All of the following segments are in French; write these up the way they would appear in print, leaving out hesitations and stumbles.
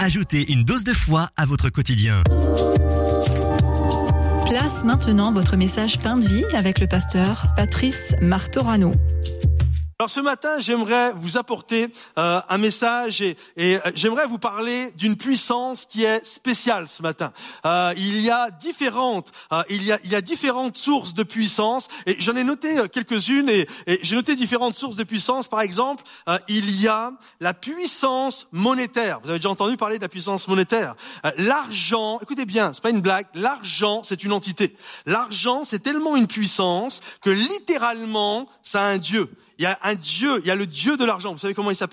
Ajoutez une dose de foi à votre quotidien. Place maintenant votre message Pain de vie avec le pasteur Patrice Martorano. Alors ce matin, j'aimerais vous apporter un message et j'aimerais vous parler d'une puissance qui est spéciale ce matin. Il y a différentes sources de puissance et j'en ai noté quelques-unes et j'ai noté différentes sources de puissance. Par exemple, il y a la puissance monétaire. Vous avez déjà entendu parler de la puissance monétaire. L'argent, écoutez bien, c'est pas une blague. L'argent, c'est une entité. L'argent, c'est tellement une puissance que littéralement, ça a un dieu. Il y a un dieu, il y a le dieu de l'argent. Vous savez comment il s'appelle ?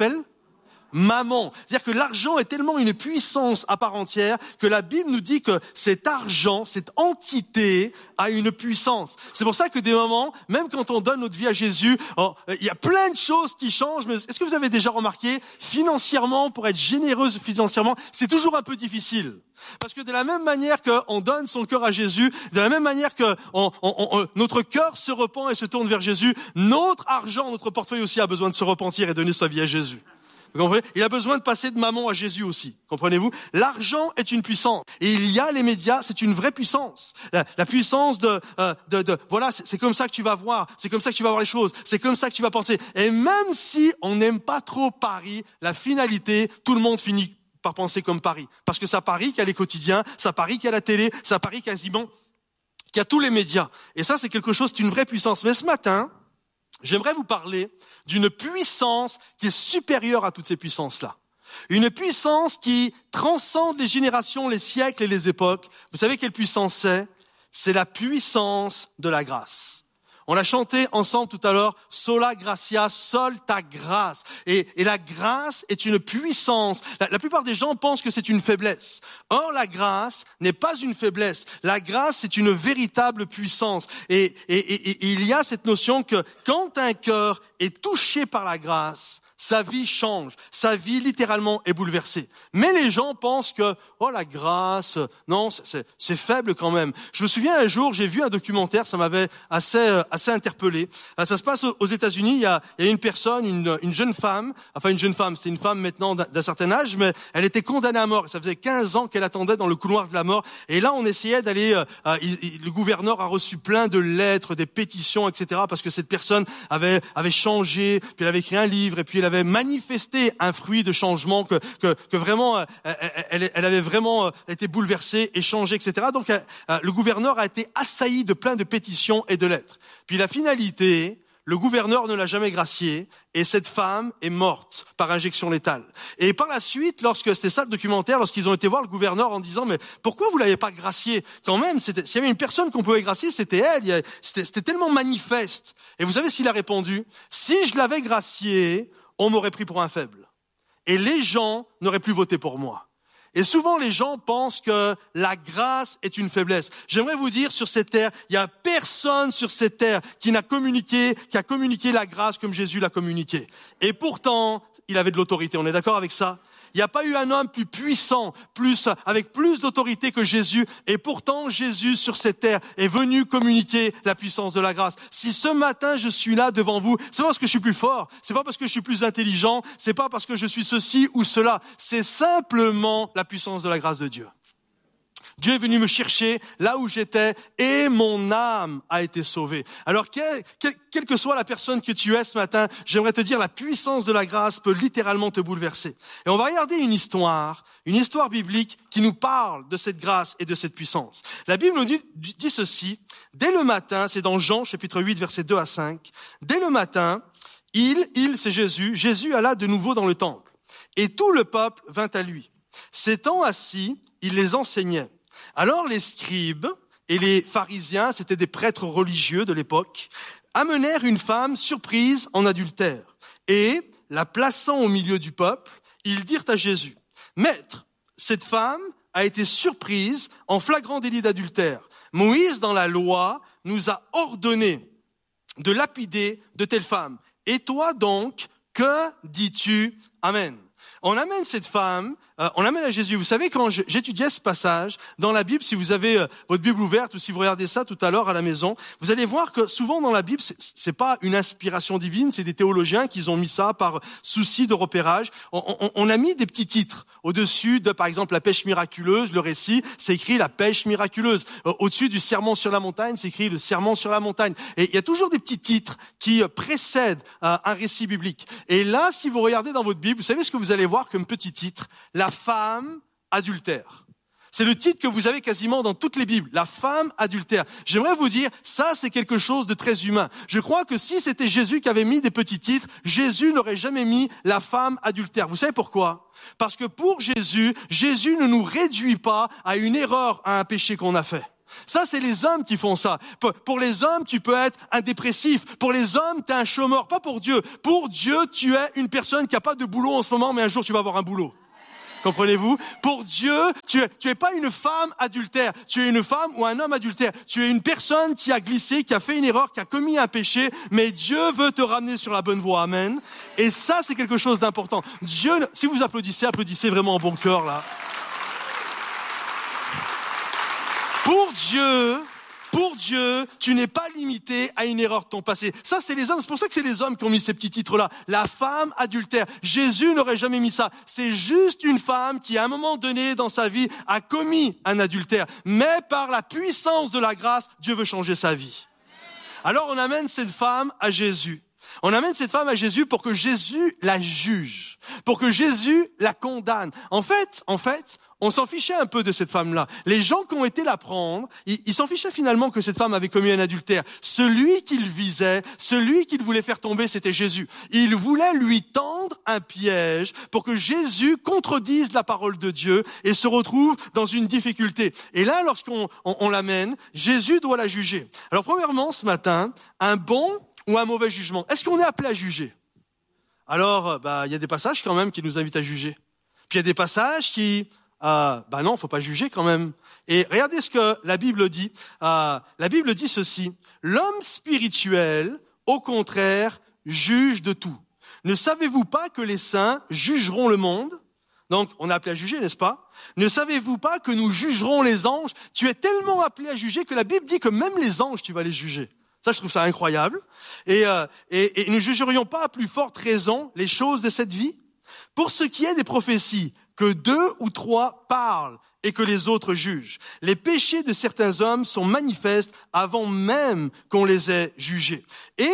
Mammon. C'est-à-dire que l'argent est tellement une puissance à part entière que la Bible nous dit que cet argent, cette entité a une puissance. C'est pour ça que des moments, même quand on donne notre vie à Jésus, il y a plein de choses qui changent. Mais est-ce que vous avez déjà remarqué, financièrement, pour être généreuse financièrement, c'est toujours un peu difficile. Parce que de la même manière qu'on donne son cœur à Jésus, de la même manière que notre cœur se repent et se tourne vers Jésus, notre argent, notre portefeuille aussi a besoin de se repentir et donner sa vie à Jésus. Vous comprenez ? Il a besoin de passer de mammon à Jésus aussi. Comprenez-vous ? L'argent est une puissance. Et il y a les médias, c'est une vraie puissance. La puissance voilà, c'est comme ça que tu vas voir. C'est comme ça que tu vas voir les choses. C'est comme ça que tu vas penser. Et même si on n'aime pas trop Paris, la finalité, tout le monde finit par penser comme Paris. Parce que ça Paris qu'il y a les quotidiens, ça Paris qu'il y a la télé, ça Paris quasiment qu'il y a tous les médias. Et ça, c'est quelque chose, c'est une vraie puissance. Mais ce matin, j'aimerais vous parler d'une puissance qui est supérieure à toutes ces puissances-là. Une puissance qui transcende les générations, les siècles et les époques. Vous savez quelle puissance c'est ? C'est la puissance de la grâce. On l'a chanté ensemble tout à l'heure, sola gratia, sol ta grâce. Et la grâce est une puissance. La plupart des gens pensent que c'est une faiblesse. Or, la grâce n'est pas une faiblesse. La grâce, c'est une véritable puissance. Et il y a cette notion que quand un cœur est touché par la grâce, sa vie change, sa vie littéralement est bouleversée. Mais les gens pensent que la grâce, non, c'est faible quand même. Je me souviens un jour, j'ai vu un documentaire, ça m'avait assez interpellé. Ça se passe aux États-Unis. Il y a une personne, une jeune femme, c'était une femme maintenant d'un certain âge, mais elle était condamnée à mort. Ça faisait 15 ans qu'elle attendait dans le couloir de la mort. Et là, on essayait d'aller. Le gouverneur a reçu plein de lettres, des pétitions, etc. Parce que cette personne avait changé, puis elle avait écrit un livre, et puis elle avait manifesté un fruit de changement que vraiment elle avait vraiment été bouleversée et changée, etc. Donc le gouverneur a été assailli de plein de pétitions et de lettres. Puis la finalité, le gouverneur ne l'a jamais graciée et cette femme est morte par injection létale. Et par la suite, c'était ça le documentaire, lorsqu'ils ont été voir le gouverneur en disant mais pourquoi vous l'avez pas graciée ? Quand même, s'il y avait une personne qu'on pouvait gracier, c'était elle. C'était tellement manifeste. Et vous savez ce qu'il a répondu ? Si je l'avais graciée, on m'aurait pris pour un faible. Et les gens n'auraient plus voté pour moi. Et souvent, les gens pensent que la grâce est une faiblesse. J'aimerais vous dire, sur cette terre, il y a personne sur cette terre qui a communiqué la grâce comme Jésus l'a communiqué. Et pourtant, il avait de l'autorité. On est d'accord avec ça ? Il n'y a pas eu un homme plus puissant, avec plus d'autorité que Jésus. Et pourtant, Jésus, sur cette terre, est venu communiquer la puissance de la grâce. Si ce matin, je suis là devant vous, c'est pas parce que je suis plus fort, c'est pas parce que je suis plus intelligent, c'est pas parce que je suis ceci ou cela. C'est simplement la puissance de la grâce de Dieu. Dieu est venu me chercher là où j'étais et mon âme a été sauvée. Alors, quelle que soit la personne que tu es ce matin, j'aimerais te dire la puissance de la grâce peut littéralement te bouleverser. Et on va regarder une histoire biblique qui nous parle de cette grâce et de cette puissance. La Bible nous dit ceci, dès le matin, c'est dans Jean chapitre 8, versets 2 à 5, dès le matin, c'est Jésus alla de nouveau dans le temple et tout le peuple vint à lui. S'étant assis, il les enseignait. Alors les scribes et les pharisiens, c'était des prêtres religieux de l'époque, amenèrent une femme surprise en adultère. Et, la plaçant au milieu du peuple, ils dirent à Jésus, « Maître, cette femme a été surprise en flagrant délit d'adultère. Moïse, dans la loi, nous a ordonné de lapider de telles femmes. Et toi donc, que dis-tu ? Amen. » on amène cette femme, on l'amène à Jésus. Vous savez, quand j'étudiais ce passage dans la Bible, si vous avez votre Bible ouverte ou si vous regardez ça tout à l'heure à la maison, vous allez voir que souvent dans la Bible, c'est pas une inspiration divine, c'est des théologiens qui ont mis ça par souci de repérage. On a mis des petits titres au-dessus de, par exemple, la pêche miraculeuse, le récit, c'est écrit la pêche miraculeuse. Au-dessus du sermon sur la montagne, c'est écrit le sermon sur la montagne. Et il y a toujours des petits titres qui précèdent un récit biblique. Et là, si vous regardez dans votre Bible, vous savez ce que vous allez voir comme petit titre? La femme adultère. C'est le titre que vous avez quasiment dans toutes les Bibles. La femme adultère. J'aimerais vous dire, ça c'est quelque chose de très humain. Je crois que si c'était Jésus qui avait mis des petits titres, Jésus n'aurait jamais mis la femme adultère. Vous savez pourquoi? Parce que pour Jésus, Jésus ne nous réduit pas à une erreur, à un péché qu'on a fait. Ça, c'est les hommes qui font ça. Pour les hommes, tu peux être un dépressif. Pour les hommes, tu es un chômeur. Pas pour Dieu. Pour Dieu, tu es une personne qui n'a pas de boulot en ce moment, mais un jour, tu vas avoir un boulot. Comprenez-vous? Pour Dieu, tu es pas une femme adultère. Tu es une femme ou un homme adultère. Tu es une personne qui a glissé, qui a fait une erreur, qui a commis un péché, mais Dieu veut te ramener sur la bonne voie. Amen. Et ça, c'est quelque chose d'important. Dieu, si vous applaudissez vraiment en bon cœur, là. Pour Dieu, tu n'es pas limité à une erreur de ton passé. Ça, c'est les hommes. C'est pour ça que c'est les hommes qui ont mis ces petits titres-là. La femme adultère. Jésus n'aurait jamais mis ça. C'est juste une femme qui, à un moment donné dans sa vie, a commis un adultère. Mais par la puissance de la grâce, Dieu veut changer sa vie. Alors, on amène cette femme à Jésus. On amène cette femme à Jésus pour que Jésus la juge, pour que Jésus la condamne. En fait, on s'en fichait un peu de cette femme-là. Les gens qui ont été la prendre, ils s'en fichaient finalement que cette femme avait commis un adultère. Celui qu'il visait, celui qu'il voulait faire tomber, c'était Jésus. Il voulait lui tendre un piège pour que Jésus contredise la parole de Dieu et se retrouve dans une difficulté. Et là, lorsqu'on l'amène, Jésus doit la juger. Alors premièrement, ce matin, un bon ou un mauvais jugement. Est-ce qu'on est appelé à juger? Alors, il y a des passages quand même qui nous invitent à juger. Puis il y a des passages qui... non, faut pas juger quand même. Et regardez ce que la Bible dit. La Bible dit ceci. L'homme spirituel, au contraire, juge de tout. Ne savez-vous pas que les saints jugeront le monde? Donc, on est appelé à juger, n'est-ce pas? Ne savez-vous pas que nous jugerons les anges? Tu es tellement appelé à juger que la Bible dit que même les anges, tu vas les juger. Ça, je trouve ça incroyable. Et ne jugerions pas à plus forte raison les choses de cette vie? Pour ce qui est des prophéties, que 2 ou 3 parlent et que les autres jugent. Les péchés de certains hommes sont manifestes avant même qu'on les ait jugés.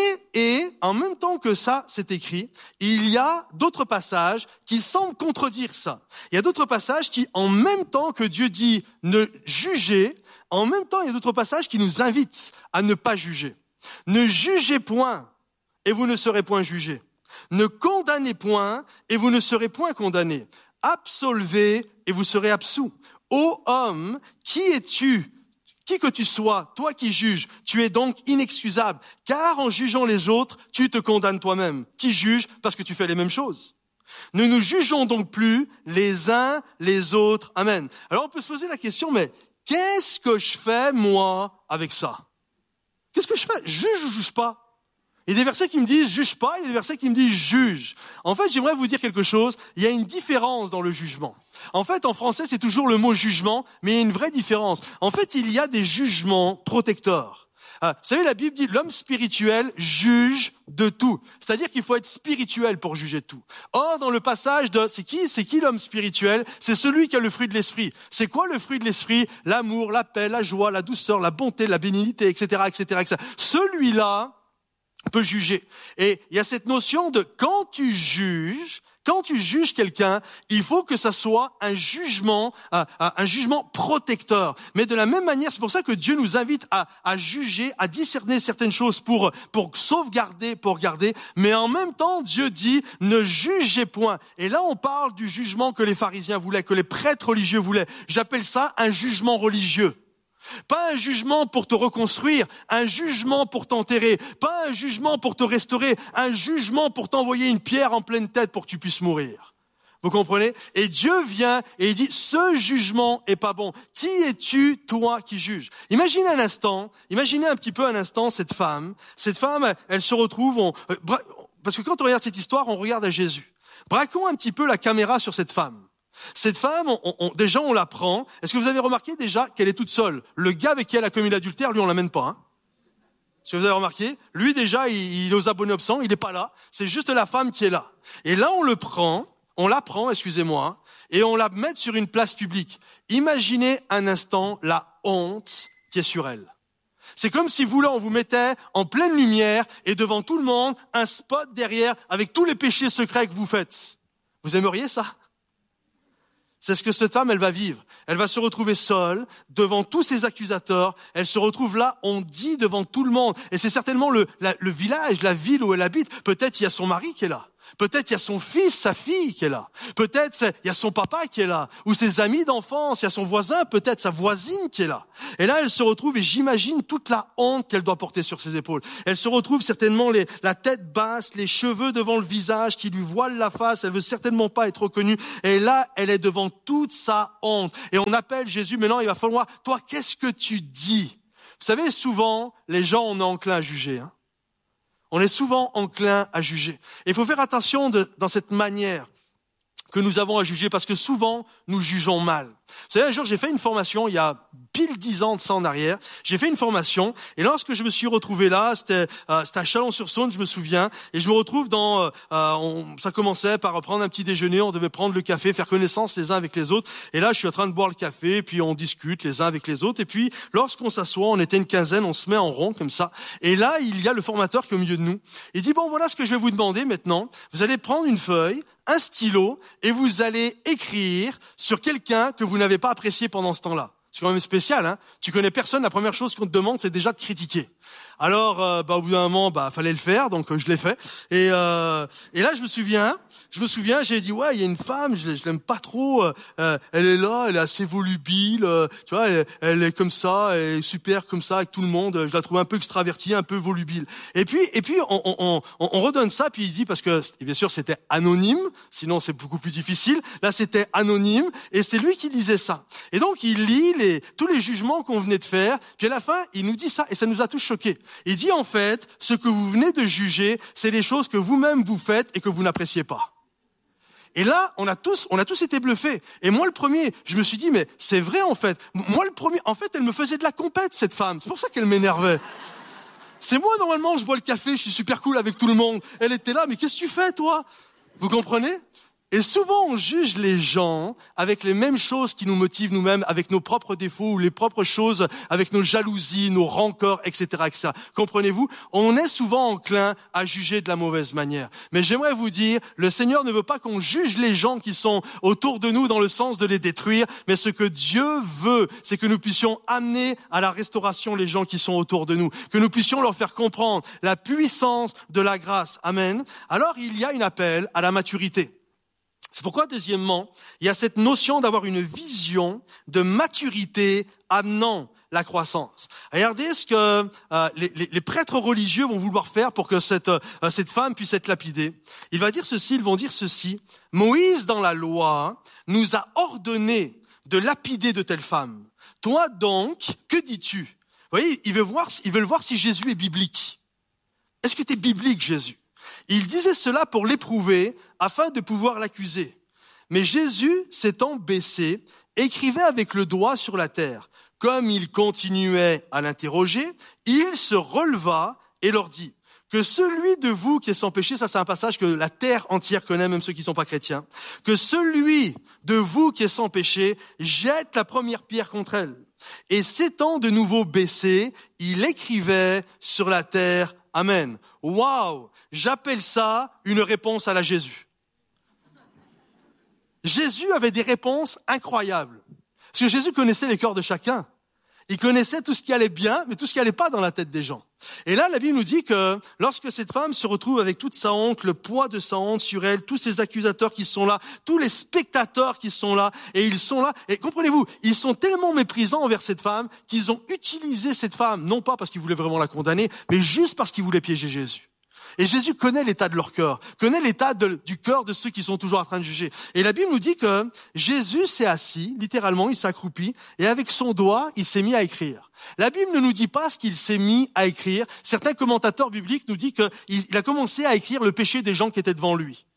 Et en même temps que ça, c'est écrit, il y a d'autres passages qui semblent contredire ça. Il y a d'autres passages qui, en même temps que Dieu dit ne jugez, en même temps, il y a d'autres passages qui nous invitent à ne pas juger. Ne jugez point et vous ne serez point jugés. Ne condamnez point et vous ne serez point condamnés. Absolvez et vous serez absous. Ô homme, qui es-tu? Qui que tu sois, toi qui juges, tu es donc inexcusable, car en jugeant les autres, tu te condamnes toi-même. Qui juge parce que tu fais les mêmes choses. Ne nous jugeons donc plus les uns les autres. Amen. Alors on peut se poser la question, mais qu'est-ce que je fais moi avec ça? Qu'est-ce que je fais? Juge ou juge pas? Il y a des versets qui me disent juge pas, il y a des versets qui me disent juge. En fait, j'aimerais vous dire quelque chose. Il y a une différence dans le jugement. En fait, en français, c'est toujours le mot jugement, mais il y a une vraie différence. En fait, il y a des jugements protecteurs. Vous savez, la Bible dit l'homme spirituel juge de tout. C'est-à-dire qu'il faut être spirituel pour juger de tout. Or, dans le passage de c'est qui l'homme spirituel? C'est celui qui a le fruit de l'esprit. C'est quoi le fruit de l'esprit? L'amour, la paix, la joie, la douceur, la bonté, la bénignité, etc., etc., etc. Celui-là peut juger. Et il y a cette notion de quand tu juges quelqu'un, il faut que ça soit un jugement protecteur. Mais de la même manière, c'est pour ça que Dieu nous invite à juger, à discerner certaines choses pour sauvegarder, pour garder. Mais en même temps, Dieu dit ne jugez point. Et là, on parle du jugement que les pharisiens voulaient, que les prêtres religieux voulaient. J'appelle ça un jugement religieux. Pas un jugement pour te reconstruire, un jugement pour t'enterrer, pas un jugement pour te restaurer, un jugement pour t'envoyer une pierre en pleine tête pour que tu puisses mourir. Vous comprenez? Et Dieu vient et il dit, ce jugement est pas bon. Qui es-tu, toi, qui juges? Imaginez un petit peu un instant cette femme, elle se retrouve, parce que quand on regarde cette histoire, on regarde à Jésus. Braquons un petit peu la caméra sur cette femme. Cette femme, déjà on la prend. Est-ce que vous avez remarqué déjà qu'elle est toute seule? Le gars avec qui elle a commis l'adultère, lui on l'amène pas. Est-ce que vous avez remarqué? Lui déjà, il est aux abonnés absents, il n'est pas là. C'est juste la femme qui est là. Et là on la prend, et on la met sur une place publique. Imaginez un instant la honte qui est sur elle. C'est comme si vous, là, on vous mettait en pleine lumière et devant tout le monde, un spot derrière avec tous les péchés secrets que vous faites. Vous aimeriez ça? C'est ce que cette femme, elle va vivre. Elle va se retrouver seule devant tous ses accusateurs. Elle se retrouve là, on dit devant tout le monde. Et c'est certainement le village, la ville où elle habite. Peut-être il y a son mari qui est là. Peut-être il y a son fils, sa fille qui est là. Peut-être il y a son papa qui est là. Ou ses amis d'enfance, il y a son voisin, peut-être sa voisine qui est là. Et là, elle se retrouve, et j'imagine toute la honte qu'elle doit porter sur ses épaules. Elle se retrouve certainement la tête basse, les cheveux devant le visage qui lui voilent la face. Elle veut certainement pas être reconnue. Et là, elle est devant toute sa honte. Et on appelle Jésus, maintenant il va falloir, toi, qu'est-ce que tu dis? Vous savez, souvent, les gens, on est enclin à juger, On est souvent enclin à juger. Et il faut faire attention dans cette manière que nous avons à juger, parce que souvent, nous jugeons mal. Vous savez, un jour, j'ai fait une formation, il y a pile 10 ans de ça en arrière. J'ai fait une formation, et lorsque je me suis retrouvé là, c'était à Chalon-sur-Saône, je me souviens, et je me retrouve ça commençait par prendre un petit déjeuner, on devait prendre le café, faire connaissance les uns avec les autres, et là, je suis en train de boire le café, puis on discute les uns avec les autres, et puis, lorsqu'on s'assoit, on était une quinzaine, on se met en rond, comme ça, et là, il y a le formateur qui est au milieu de nous. Il dit, bon, voilà ce que je vais vous demander maintenant. Vous allez prendre une feuille, un stylo, et vous allez écrire sur quelqu'un que vous n'avez pas apprécié pendant ce temps-là. C'est quand même spécial, Tu connais personne, la première chose qu'on te demande, c'est déjà de critiquer. Alors, au bout d'un moment, fallait le faire, donc je l'ai fait. Et là, je me souviens, j'ai dit, ouais, il y a une femme, je l'aime pas trop, elle est là, elle est assez volubile, tu vois, elle est comme ça, elle est super comme ça avec tout le monde, je la trouve un peu extravertie, un peu volubile. Et puis, on redonne ça, puis il dit, parce que, bien sûr, c'était anonyme, sinon c'est beaucoup plus difficile. Là, c'était anonyme, et c'était lui qui lisait ça. Et donc, il lit tous les jugements qu'on venait de faire, puis à la fin, il nous dit ça, et ça nous a tous choqués. Il dit en fait, ce que vous venez de juger, c'est des choses que vous-même vous faites et que vous n'appréciez pas. Et là, on a tous été bluffés. Et moi, le premier, je me suis dit, mais c'est vrai en fait. Moi, le premier, en fait, elle me faisait de la compète, cette femme. C'est pour ça qu'elle m'énervait. C'est moi, normalement, je bois le café, je suis super cool avec tout le monde. Elle était là, mais qu'est-ce que tu fais, toi? Vous comprenez? Et souvent, on juge les gens avec les mêmes choses qui nous motivent nous-mêmes, avec nos propres défauts ou les propres choses, avec nos jalousies, nos rancœurs, etc., etc. Comprenez-vous? On est souvent enclin à juger de la mauvaise manière. Mais j'aimerais vous dire, le Seigneur ne veut pas qu'on juge les gens qui sont autour de nous dans le sens de les détruire, mais ce que Dieu veut, c'est que nous puissions amener à la restauration les gens qui sont autour de nous, que nous puissions leur faire comprendre la puissance de la grâce. Amen. Alors, il y a un appel à la maturité. C'est pourquoi, deuxièmement, il y a cette notion d'avoir une vision de maturité amenant la croissance. Regardez ce que les prêtres religieux vont vouloir faire pour que cette femme puisse être lapidée. Ils vont dire ceci. Moïse, dans la loi, nous a ordonné de lapider de telles femmes. Toi donc, que dis-tu? Vous voyez, ils veulent voir si Jésus est biblique. Est-ce que tu es biblique, Jésus? Il disait cela pour l'éprouver, afin de pouvoir l'accuser. Mais Jésus, s'étant baissé, écrivait avec le doigt sur la terre. Comme il continuait à l'interroger, il se releva et leur dit, que celui de vous qui est sans péché, ça c'est un passage que la terre entière connaît, même ceux qui ne sont pas chrétiens, que celui de vous qui est sans péché jette la première pierre contre elle. Et s'étant de nouveau baissé, il écrivait sur la terre, Amen. Waouh! J'appelle ça une réponse à la Jésus. Jésus avait des réponses incroyables. Parce que Jésus connaissait les cœurs de chacun. Il connaissait tout ce qui allait bien, mais tout ce qui allait pas dans la tête des gens. Et là, la Bible nous dit que lorsque cette femme se retrouve avec toute sa honte, le poids de sa honte sur elle, tous ces accusateurs qui sont là, tous les spectateurs qui sont là, et ils sont là, et comprenez-vous, ils sont tellement méprisants envers cette femme qu'ils ont utilisé cette femme, non pas parce qu'ils voulaient vraiment la condamner, mais juste parce qu'ils voulaient piéger Jésus. Et Jésus connaît l'état de leur cœur, connaît l'état du cœur de ceux qui sont toujours en train de juger. Et la Bible nous dit que Jésus s'est assis, littéralement, il s'est accroupi, et avec son doigt, il s'est mis à écrire. La Bible ne nous dit pas ce qu'il s'est mis à écrire. Certains commentateurs bibliques nous disent qu'il a commencé à écrire le péché des gens qui étaient devant lui.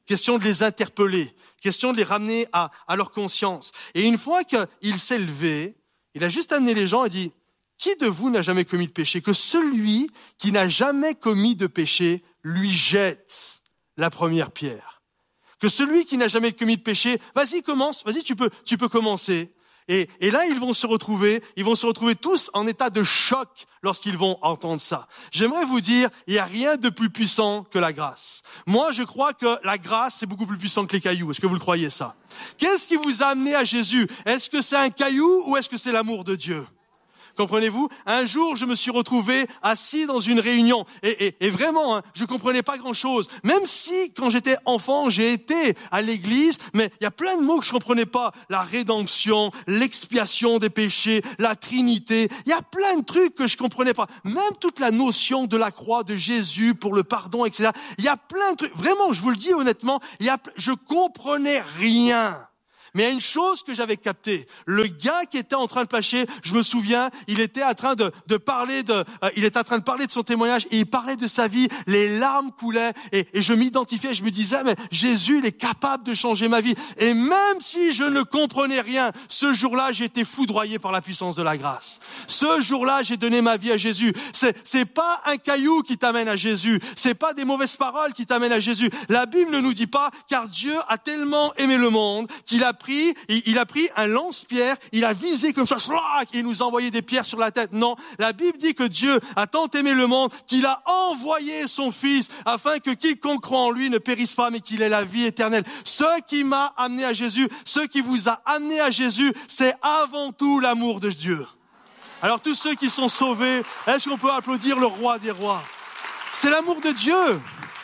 question de les interpeller, question de les ramener à leur conscience. Et une fois qu'il s'est levé, il a juste amené les gens et dit, qui de vous n'a jamais commis de péché? Que celui qui n'a jamais commis de péché lui jette la première pierre. Que celui qui n'a jamais commis de péché, vas-y, commence, vas-y, tu peux commencer. Et là, ils vont se retrouver tous en état de choc lorsqu'ils vont entendre ça. J'aimerais vous dire, il n'y a rien de plus puissant que la grâce. Moi, je crois que la grâce, c'est beaucoup plus puissant que les cailloux. Est-ce que vous le croyez ça? Qu'est-ce qui vous a amené à Jésus? Est-ce que c'est un caillou ou est-ce que c'est l'amour de Dieu? Comprenez-vous? Un jour, je me suis retrouvé assis dans une réunion et vraiment, je comprenais pas grand-chose. Même si, quand j'étais enfant, j'ai été à l'église, mais il y a plein de mots que je comprenais pas. La rédemption, l'expiation des péchés, la Trinité. Il y a plein de trucs que je comprenais pas. Même toute la notion de la croix de Jésus pour le pardon, etc. Il y a plein de trucs. Vraiment, je vous le dis honnêtement, je comprenais rien. Mais il y a une chose que j'avais captée. Le gars qui était en train de prêcher, je me souviens, il était en train de parler de son témoignage et il parlait de sa vie. Les larmes coulaient et je m'identifiais. Je me disais, mais Jésus, il est capable de changer ma vie. Et même si je ne comprenais rien, ce jour-là, j'ai été foudroyé par la puissance de la grâce. Ce jour-là, j'ai donné ma vie à Jésus. C'est pas un caillou qui t'amène à Jésus. C'est pas des mauvaises paroles qui t'amènent à Jésus. La Bible ne nous dit pas, car Dieu a tellement aimé le monde qu'il a pris un lance-pierre, il a visé comme ça, et il nous a envoyé des pierres sur la tête. Non, la Bible dit que Dieu a tant aimé le monde qu'il a envoyé son Fils afin que quiconque croit en lui ne périsse pas mais qu'il ait la vie éternelle. Ce qui m'a amené à Jésus, ce qui vous a amené à Jésus, c'est avant tout l'amour de Dieu. Alors tous ceux qui sont sauvés, est-ce qu'on peut applaudir le roi des rois? C'est l'amour de Dieu.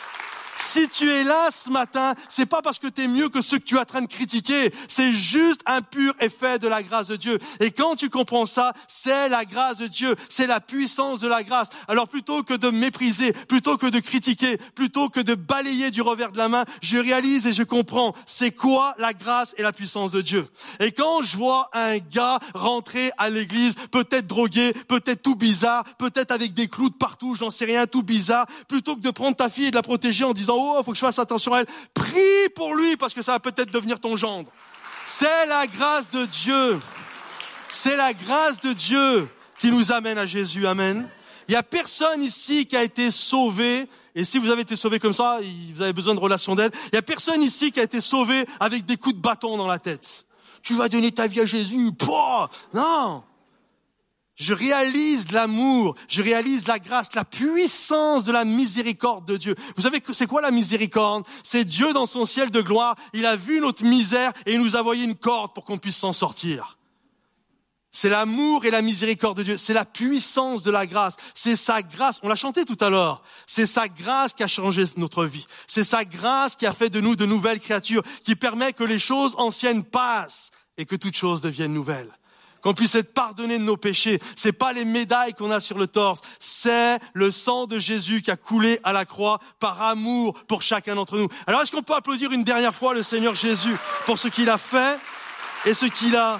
Si tu es là ce matin, c'est pas parce que tu es mieux que ceux que tu es en train de critiquer. C'est juste un pur effet de la grâce de Dieu. Et quand tu comprends ça, c'est la grâce de Dieu. C'est la puissance de la grâce. Alors plutôt que de mépriser, plutôt que de critiquer, plutôt que de balayer du revers de la main, je réalise et je comprends c'est quoi la grâce et la puissance de Dieu. Et quand je vois un gars rentrer à l'église, peut-être drogué, peut-être tout bizarre, peut-être avec des clous de partout, j'en sais rien, tout bizarre, plutôt que de prendre ta fille et de la protéger en disant oh, faut que je fasse attention à elle. Prie pour lui parce que ça va peut-être devenir ton gendre. C'est la grâce de Dieu. C'est la grâce de Dieu qui nous amène à Jésus. Amen. Il y a personne ici qui a été sauvé. Et si vous avez été sauvé comme ça, vous avez besoin de relation d'aide. Il y a personne ici qui a été sauvé avec des coups de bâton dans la tête. Tu vas donner ta vie à Jésus. Pouah, non. Je réalise l'amour, je réalise la grâce, la puissance de la miséricorde de Dieu. Vous savez c'est quoi la miséricorde? C'est Dieu dans son ciel de gloire, il a vu notre misère et il nous a envoyé une corde pour qu'on puisse s'en sortir. C'est l'amour et la miséricorde de Dieu, c'est la puissance de la grâce, c'est sa grâce, on l'a chanté tout à l'heure, c'est sa grâce qui a changé notre vie, c'est sa grâce qui a fait de nous de nouvelles créatures, qui permet que les choses anciennes passent et que toutes choses deviennent nouvelles. Qu'on puisse être pardonné de nos péchés. C'est pas les médailles qu'on a sur le torse. C'est le sang de Jésus qui a coulé à la croix par amour pour chacun d'entre nous. Alors, est-ce qu'on peut applaudir une dernière fois le Seigneur Jésus pour ce qu'il a fait et ce qu'il a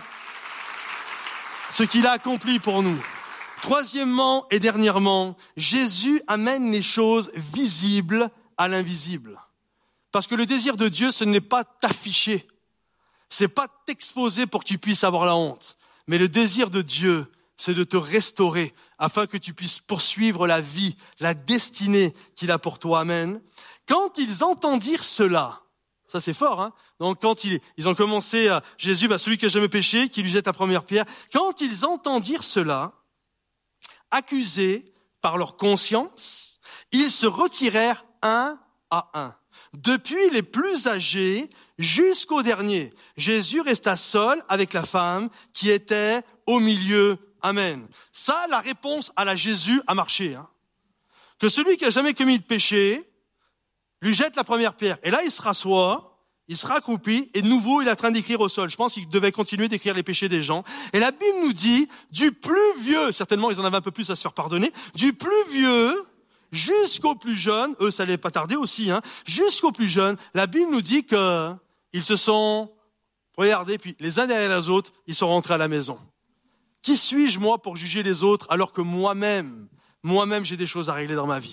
accompli pour nous? Troisièmement et dernièrement, Jésus amène les choses visibles à l'invisible. Parce que le désir de Dieu, ce n'est pas t'afficher. C'est pas t'exposer pour que tu puisses avoir la honte. Mais le désir de Dieu, c'est de te restaurer afin que tu puisses poursuivre la vie, la destinée qu'il a pour toi. Amen. Quand ils entendirent cela, ça c'est fort, hein. Donc quand ils ont commencé à Jésus, celui qui n'a jamais péché, qui lui jette la première pierre. Quand ils entendirent cela, accusés par leur conscience, ils se retirèrent un à un. Depuis les plus âgés jusqu'au dernier, Jésus resta seul avec la femme qui était au milieu. Amen. Ça, la réponse à la Jésus a marché. Hein. Que celui qui a jamais commis de péché lui jette la première pierre. Et là, il se rassoit, il se raccroupit et de nouveau, il est en train d'écrire au sol. Je pense qu'il devait continuer d'écrire les péchés des gens. Et la Bible nous dit, du plus vieux, certainement ils en avaient un peu plus à se faire pardonner, du plus vieux jusqu'au plus jeune, eux ça allait pas tarder aussi, hein, jusqu'au plus jeune, la Bible nous dit que ils se sont regardés, puis les uns derrière les autres, ils sont rentrés à la maison. Qui suis-je moi pour juger les autres alors que moi-même j'ai des choses à régler dans ma vie?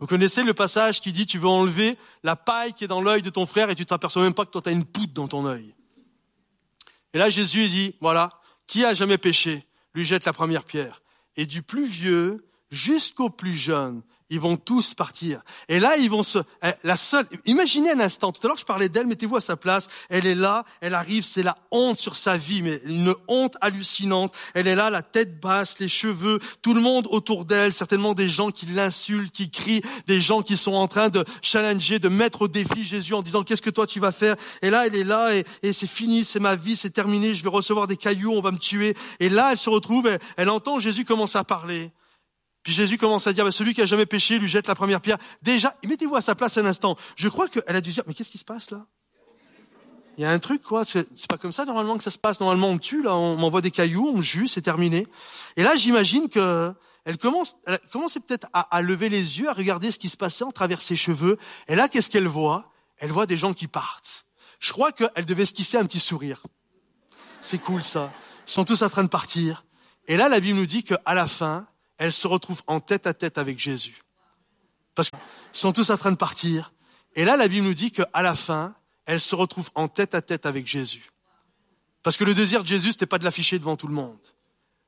Vous connaissez le passage qui dit tu veux enlever la paille qui est dans l'œil de ton frère et tu t'aperçois même pas que toi tu as une poutre dans ton œil. Et là Jésus dit, voilà, qui a jamais péché, lui jette la première pierre. Et du plus vieux jusqu'au plus jeune, ils vont tous partir. Et là, ils vont imaginez un instant, tout à l'heure je parlais d'elle, mettez-vous à sa place, elle est là, elle arrive, c'est la honte sur sa vie, mais une honte hallucinante. Elle est là, la tête basse, les cheveux, tout le monde autour d'elle, certainement des gens qui l'insultent, qui crient, des gens qui sont en train de challenger, de mettre au défi Jésus en disant, qu'est-ce que toi tu vas faire? Et là, elle est là, et c'est fini, c'est ma vie, c'est terminé, je vais recevoir des cailloux, on va me tuer. Et là, elle se retrouve, elle entend Jésus commencer à parler. Puis Jésus commence à dire, celui qui a jamais péché, lui jette la première pierre. Déjà, mettez-vous à sa place un instant. Je crois qu'elle a dû dire, mais qu'est-ce qui se passe là? Il y a un truc, quoi. C'est pas comme ça normalement que ça se passe. Normalement, on me tue, là, on m'envoie des cailloux, on me juge, c'est terminé. Et là, j'imagine que elle commençait peut-être à lever les yeux, à regarder ce qui se passait en travers ses cheveux. Et là, qu'est-ce qu'elle voit? Elle voit des gens qui partent. Je crois qu'elle devait esquisser un petit sourire. C'est cool, ça. Ils sont tous en train de partir. Et là, la Bible nous dit qu'à la fin, elle se retrouve en tête à tête avec Jésus. Parce qu'ils sont tous en train de partir. Et là, la Bible nous dit qu'à la fin, elle se retrouve en tête à tête avec Jésus. Parce que le désir de Jésus, c'était pas de l'afficher devant tout le monde.